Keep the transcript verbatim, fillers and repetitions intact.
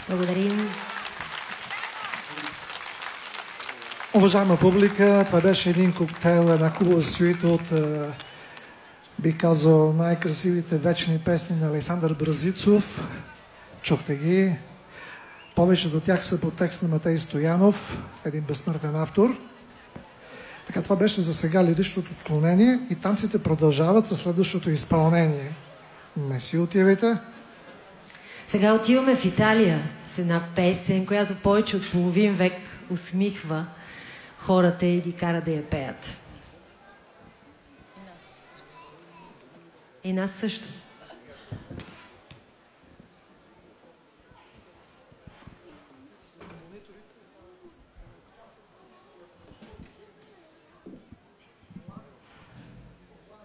Благодарим. Уважаема публика, това беше един коктейл, една хубава суита от, бих казал, най-красивите вечни песни на Александър Бразицов. Чухте ги. Повечето от тях са по текст на Матей Стоянов, един безсмъртен автор. Така, това беше за сега лиричното отклонение и танците продължават със следващото изпълнение. Не си отивайте. Сега отиваме в Италия с една песен, която повече от половин век усмихва хората и ги кара да я пеят. И нас също.